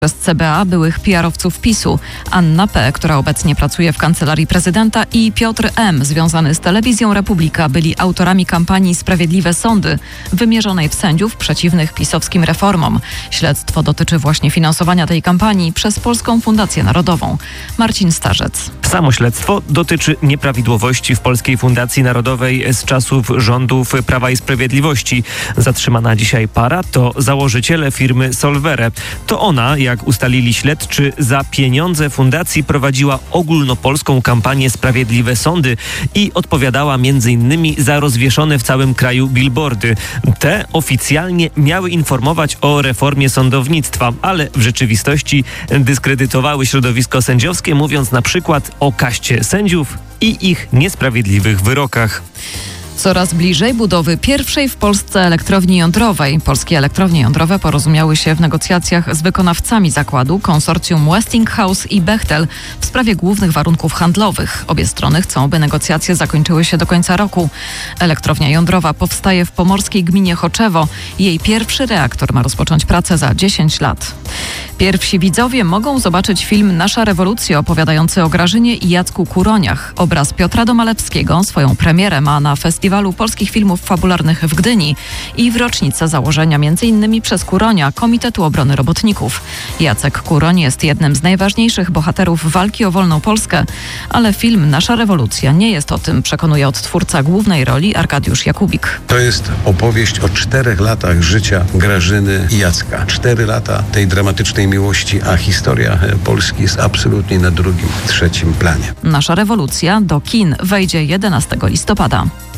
Przez CBA byłych PR-owców PiS-u, Anna P., która obecnie pracuje w Kancelarii Prezydenta, i Piotr M., związany z Telewizją Republika, byli autorami kampanii Sprawiedliwe Sądy, wymierzonej w sędziów przeciwnych pisowskim reformom. Śledztwo dotyczy właśnie finansowania tej kampanii przez Polską Fundację Narodową. Marcin Starzec. Samo śledztwo dotyczy nieprawidłowości w Polskiej Fundacji Narodowej z czasów rządów Prawa i Sprawiedliwości. Zatrzymana dzisiaj para to założyciele firmy Solvere. To ona, jak ustalili śledczy, za pieniądze fundacji prowadziła ogólnopolską kampanię Sprawiedliwe Sądy i odpowiadała m.in. za rozwieszone w całym kraju billboardy. Te oficjalnie miały informować o reformie sądownictwa, ale w rzeczywistości dyskredytowały środowisko sędziowskie, mówiąc na przykład o kaście sędziów i ich niesprawiedliwych wyrokach. Coraz bliżej budowy pierwszej w Polsce elektrowni jądrowej. Polskie elektrownie jądrowe porozumiały się w negocjacjach z wykonawcami zakładu, konsorcjum Westinghouse i Bechtel, w sprawie głównych warunków handlowych. Obie strony chcą, by negocjacje zakończyły się do końca roku. Elektrownia jądrowa powstaje w pomorskiej gminie Choczewo. Jej pierwszy reaktor ma rozpocząć pracę za 10 lat. Pierwsi widzowie mogą zobaczyć film Nasza rewolucja, opowiadający o Grażynie i Jacku Kuroniach. Obraz Piotra Domalewskiego swoją premierę ma na Festiwalu Polskich Filmów Fabularnych w Gdyni i w rocznicę założenia m.in. przez Kuronia Komitetu Obrony Robotników. Jacek Kuroń jest jednym z najważniejszych bohaterów walki o wolną Polskę, ale film Nasza rewolucja nie jest o tym, przekonuje odtwórca głównej roli Arkadiusz Jakubik. To jest opowieść o 4 latach życia Grażyny i Jacka. 4 lata tej dramatycznej miłości, a historia Polski jest absolutnie na drugim, trzecim planie. Nasza rewolucja do kin wejdzie 11 listopada.